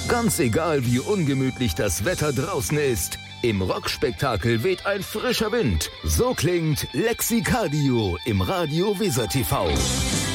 Ganz egal, wie ungemütlich das Wetter draußen ist, im Rockspektakel weht ein frischer Wind. So klingt Lexicardio im Radio Weser TV.